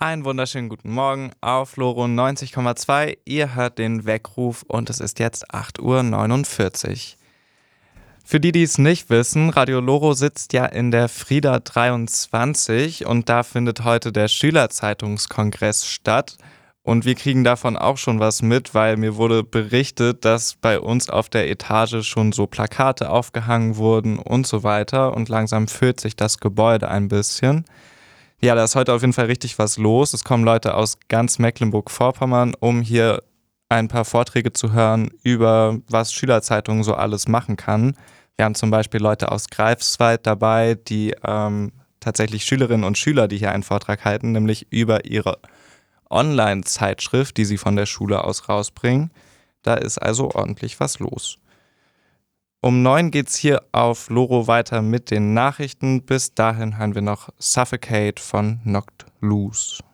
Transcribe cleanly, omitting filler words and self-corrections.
Einen wunderschönen guten Morgen auf Loro 90,2. Ihr hört den Weckruf und es ist jetzt 8:49 Uhr. Für die es nicht wissen, Radio Loro sitzt ja in der Frieda 23 und da findet heute der Schülerzeitungskongress statt. Und wir kriegen davon auch schon was mit, weil mir wurde berichtet, dass bei uns auf der Etage schon so Plakate aufgehangen wurden und so weiter. Und langsam füllt sich das Gebäude ein bisschen. Ja, da ist heute auf jeden Fall richtig was los. Es kommen Leute aus ganz Mecklenburg-Vorpommern, um hier ein paar Vorträge zu hören über, was Schülerzeitung so alles machen kann. Wir haben zum Beispiel Leute aus Greifswald dabei, die tatsächlich Schülerinnen und Schüler, die hier einen Vortrag halten, nämlich über ihre Online-Zeitschrift, die sie von der Schule aus rausbringen. Da ist also ordentlich was los. Um 9 geht's hier auf Loro weiter mit den Nachrichten. Bis dahin hören wir noch Suffocate von Knocked Loose.